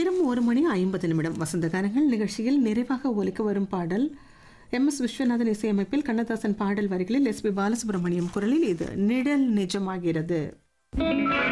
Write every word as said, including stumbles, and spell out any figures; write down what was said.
நேரம் ஒரு மணி ஐம்பது நிமிடம். வசந்த கானங்கள் நிகழ்ச்சியில் நிறைவாக ஒலிக்க வரும் பாடல் எம் எஸ் விஸ்வநாதன் இசையமைப்பில் கண்ணதாசன் பாடல் வரிகளில் எஸ் பி பாலசுப்ரமணியம் குரலில் இது நிழல் நிஜமாகிறது.